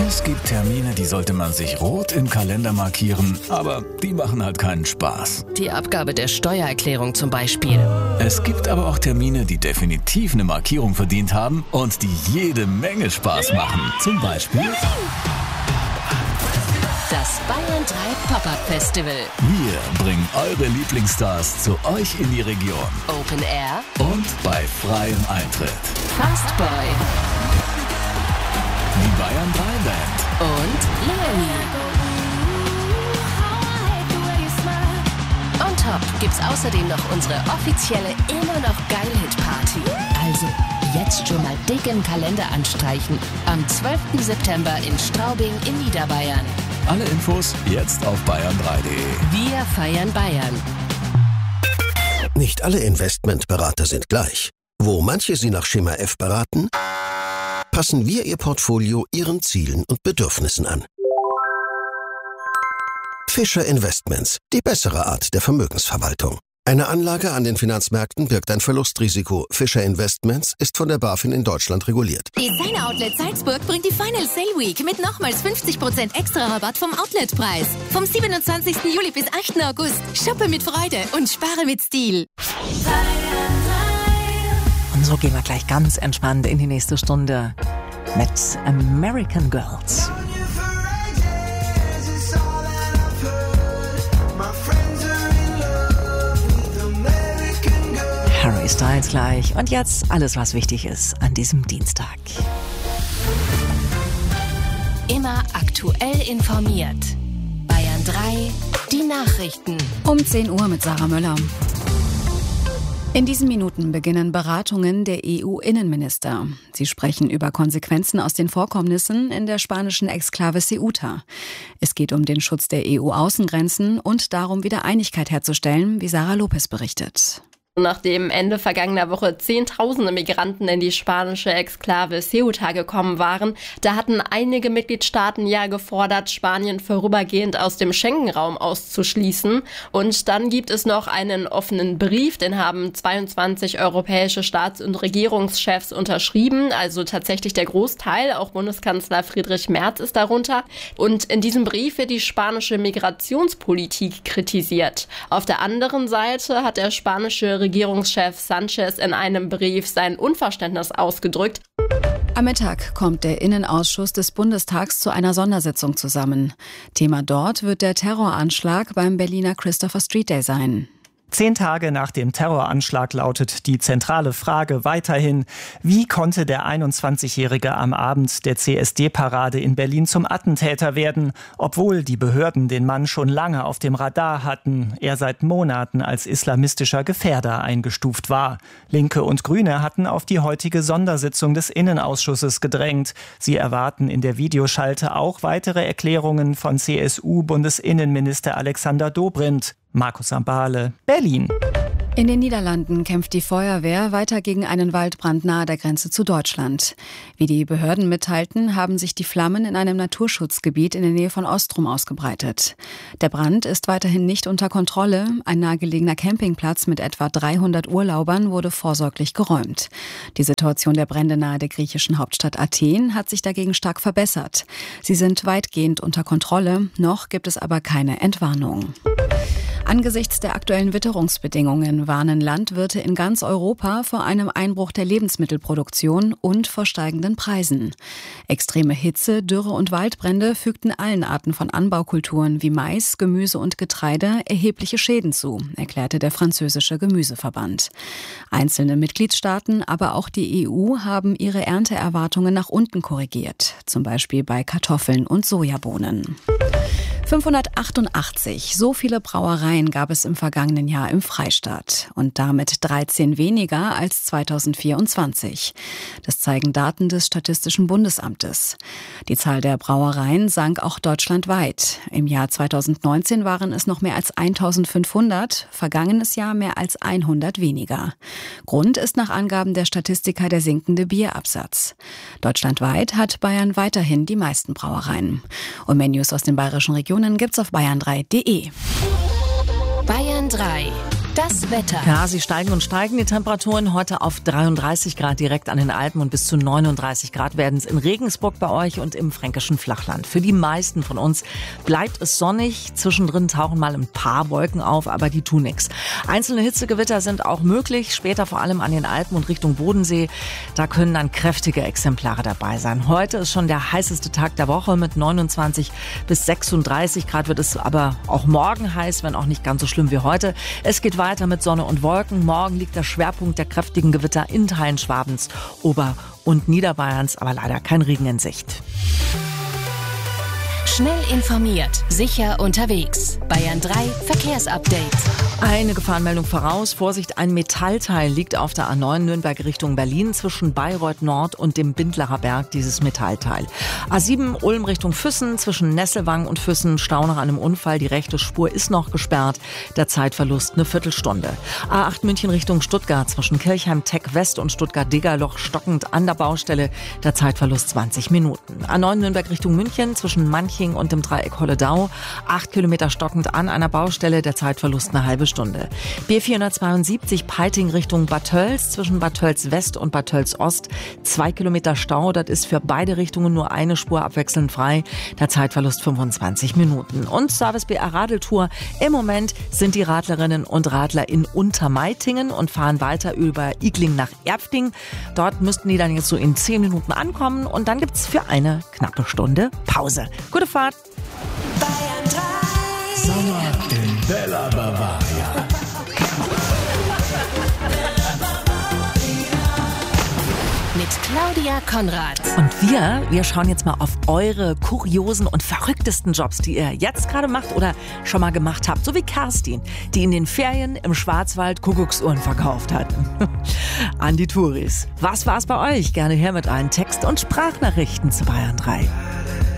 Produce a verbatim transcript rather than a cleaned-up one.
Es gibt Termine, die sollte man sich rot im Kalender markieren, aber die machen halt keinen Spaß. Die Abgabe der Steuererklärung zum Beispiel. Es gibt aber auch Termine, die definitiv eine Markierung verdient haben und die jede Menge Spaß machen. Zum Beispiel das Bayern drei Pop-Up Festival. Wir bringen eure Lieblingsstars zu euch in die Region. Open Air und bei freiem Eintritt. Fastboy. Die Bayern drei Band. Und Leonie. On top gibt's außerdem noch unsere offizielle immer noch geil Hit Party. Also jetzt schon mal dick im Kalender anstreichen. Am zwölften September in Straubing in Niederbayern. Alle Infos jetzt auf bayern drei punkt de. Wir feiern Bayern. Nicht alle Investmentberater sind gleich. Wo manche Sie nach Schema F beraten, passen wir Ihr Portfolio Ihren Zielen und Bedürfnissen an. Fischer Investments, die bessere Art der Vermögensverwaltung. Eine Anlage an den Finanzmärkten birgt ein Verlustrisiko. Fischer Investments ist von der BaFin in Deutschland reguliert. Designer Outlet Salzburg bringt die Final Sale Week mit nochmals fünfzig Prozent extra Rabatt vom Outletpreis. Vom siebenundzwanzigsten Juli bis achten August. Shoppe mit Freude und spare mit Stil. Und so gehen wir gleich ganz entspannt in die nächste Stunde mit American Girls. Harry Styles gleich. Und jetzt alles, was wichtig ist an diesem Dienstag. Immer aktuell informiert. Bayern drei, die Nachrichten. Um zehn Uhr mit Sarah Möller. In diesen Minuten beginnen Beratungen der E U-Innenminister. Sie sprechen über Konsequenzen aus den Vorkommnissen in der spanischen Exklave Ceuta. Es geht um den Schutz der E U-Außengrenzen und darum, wieder Einigkeit herzustellen, wie Sarah Lopez berichtet. Nachdem Ende vergangener Woche Zehntausende Migranten in die spanische Exklave Ceuta gekommen waren, da hatten einige Mitgliedstaaten ja gefordert, Spanien vorübergehend aus dem Schengen-Raum auszuschließen. Und dann gibt es noch einen offenen Brief, den haben zweiundzwanzig europäische Staats- und Regierungschefs unterschrieben, also tatsächlich der Großteil, auch Bundeskanzler Friedrich Merz ist darunter. Und in diesem Brief wird die spanische Migrationspolitik kritisiert. Auf der anderen Seite hat der spanische Regierungschef Sanchez in einem Brief sein Unverständnis ausgedrückt. Am Mittag kommt der Innenausschuss des Bundestags zu einer Sondersitzung zusammen. Thema dort wird der Terroranschlag beim Berliner Christopher Street Day sein. Zehn Tage nach dem Terroranschlag lautet die zentrale Frage weiterhin: Wie konnte der einundzwanzigjährige am Abend der C S D-Parade in Berlin zum Attentäter werden, obwohl die Behörden den Mann schon lange auf dem Radar hatten, er seit Monaten als islamistischer Gefährder eingestuft war. Linke und Grüne hatten auf die heutige Sondersitzung des Innenausschusses gedrängt. Sie erwarten in der Videoschalte auch weitere Erklärungen von C S U-Bundesinnenminister Alexander Dobrindt. Markus Ambale, Berlin. In den Niederlanden kämpft die Feuerwehr weiter gegen einen Waldbrand nahe der Grenze zu Deutschland. Wie die Behörden mitteilten, haben sich die Flammen in einem Naturschutzgebiet in der Nähe von Ostrum ausgebreitet. Der Brand ist weiterhin nicht unter Kontrolle. Ein nahegelegener Campingplatz mit etwa dreihundert Urlaubern wurde vorsorglich geräumt. Die Situation der Brände nahe der griechischen Hauptstadt Athen hat sich dagegen stark verbessert. Sie sind weitgehend unter Kontrolle, noch gibt es aber keine Entwarnung. Angesichts der aktuellen Witterungsbedingungen warnen Landwirte in ganz Europa vor einem Einbruch der Lebensmittelproduktion und vor steigenden Preisen. Extreme Hitze, Dürre und Waldbrände fügten allen Arten von Anbaukulturen wie Mais, Gemüse und Getreide erhebliche Schäden zu, erklärte der französische Gemüseverband. Einzelne Mitgliedstaaten, aber auch die E U haben ihre Ernteerwartungen nach unten korrigiert, zum Beispiel bei Kartoffeln und Sojabohnen. fünfhundertachtundachtzig, so viele Brauereien gab es im vergangenen Jahr im Freistaat und damit dreizehn weniger als zweitausendvierundzwanzig. Das zeigen Daten des Statistischen Bundesamtes. Die Zahl der Brauereien sank auch deutschlandweit. Im Jahr zweitausendneunzehn waren es noch mehr als eintausendfünfhundert, vergangenes Jahr mehr als hundert weniger. Grund ist nach Angaben der Statistiker der sinkende Bierabsatz. Deutschlandweit hat Bayern weiterhin die meisten Brauereien. Und mehr News aus den bayerischen Regionen gibt's auf bayern drei punkt de. Bayern drei. Das Wetter. Ja, sie steigen und steigen, die Temperaturen heute auf dreiunddreißig Grad direkt an den Alpen und bis zu neununddreißig Grad werden es in Regensburg bei euch und im fränkischen Flachland. Für die meisten von uns bleibt es sonnig, zwischendrin tauchen mal ein paar Wolken auf, aber die tun nichts. Einzelne Hitzegewitter sind auch möglich, später vor allem an den Alpen und Richtung Bodensee. Da können dann kräftige Exemplare dabei sein. Heute ist schon der heißeste Tag der Woche mit neunundzwanzig bis sechsunddreißig Grad, wird es aber auch morgen heiß, wenn auch nicht ganz so schlimm wie heute. Es geht weiter mit Sonne und Wolken. Morgen liegt der Schwerpunkt der kräftigen Gewitter in Teilen Schwabens, Ober- und Niederbayerns, aber leider kein Regen in Sicht. Schnell informiert, sicher unterwegs. Bayern drei Verkehrsupdate. Eine Gefahrenmeldung voraus. Vorsicht, ein Metallteil liegt auf der A neun Nürnberg Richtung Berlin zwischen Bayreuth Nord und dem Bindlerer Berg, dieses Metallteil. A sieben Ulm Richtung Füssen zwischen Nesselwang und Füssen, Stau nach einem Unfall. Die rechte Spur ist noch gesperrt. Der Zeitverlust eine Viertelstunde. A acht München Richtung Stuttgart zwischen Kirchheim-Teck West und Stuttgart-Degerloch stockend an der Baustelle. Der Zeitverlust zwanzig Minuten. A neun Nürnberg Richtung München zwischen Manching und dem Dreieck Holledau. Acht Kilometer stockend an einer Baustelle. Der Zeitverlust eine halbe Stunde. B vierhundertzweiundsiebzig Peiting Richtung Bad Tölz zwischen Bad Tölz West und Bad Tölz Ost. Zwei Kilometer Stau, das ist für beide Richtungen nur eine Spur abwechselnd frei. Der Zeitverlust fünfundzwanzig Minuten. Und Service B R Radeltour. Im Moment sind die Radlerinnen und Radler in Untermeitingen und fahren weiter über Igling nach Erpting. Dort müssten die dann jetzt so in zehn Minuten ankommen und dann gibt's für eine knappe Stunde Pause. Gute Fahrt! Bayern drei. Sommer in Bella Bavaria. Mit Claudia Konrad. Und wir, wir schauen jetzt mal auf eure kuriosen und verrücktesten Jobs, die ihr jetzt gerade macht oder schon mal gemacht habt. So wie Kerstin, die in den Ferien im Schwarzwald Kuckucksuhren verkauft hat. An die Touris. Was war's bei euch? Gerne her mit allen Text- und Sprachnachrichten zu Bayern drei.